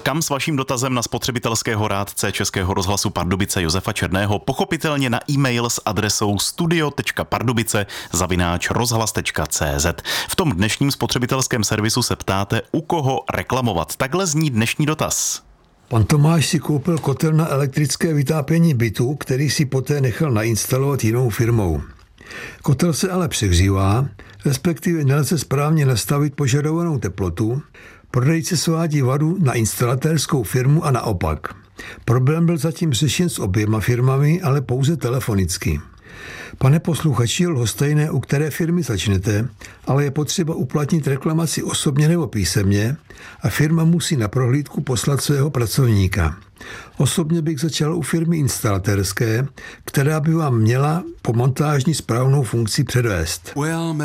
kam s vaším dotazem na spotřebitelského rádce Českého rozhlasu Pardubice Josefa Černého, pochopitelně na e-mail s adresou studio.pardubice@rozhlas.cz. V tom dnešním spotřebitelském servisu se ptáte, u koho reklamovat. Takhle zní dnešní dotaz. Pan Tomáš si koupil kotel na elektrické vytápění bytu, který si poté nechal nainstalovat jinou firmou. Kotel se ale přehřívá, respektive nelze správně nastavit požadovanou teplotu, prodejce svádí vadu na instalatérskou firmu a naopak. Problém byl zatím řešen s oběma firmami, ale pouze telefonicky. Pane posluchači, lhostejné, u které firmy začnete, ale je potřeba uplatnit reklamaci osobně nebo písemně a firma musí na prohlídku poslat svého pracovníka. Osobně bych začal u firmy instalatérské, která by vám měla po montážní správnou funkci předvést.